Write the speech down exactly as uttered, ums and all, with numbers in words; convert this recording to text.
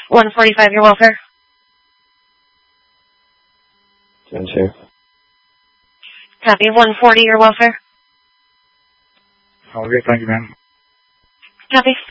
one forty-five, your welfare. ten two. Copy, one forty, your welfare. Okay, thank you, ma'am. Copy.